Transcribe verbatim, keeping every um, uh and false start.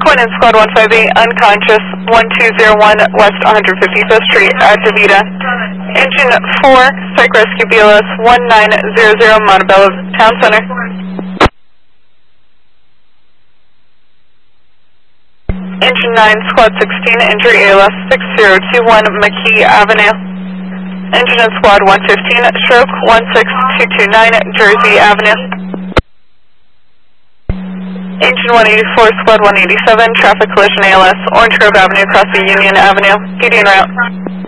Twin and Squad one five eight, unconscious, one two zero one West one fifty-fifth Street at DeVita. Engine four, Psych Rescue B L S one nine zero zero, Montebello Town Center. Engine nine, Squad sixteen, injury A L S six zero two one, McKee Avenue. Engine and Squad one fifteen, stroke one six two two nine, Jersey Avenue. Engine one eighty-four, Squad one eighty-seven, traffic collision A L S, Orange Grove Avenue across the Union Avenue. P D en route.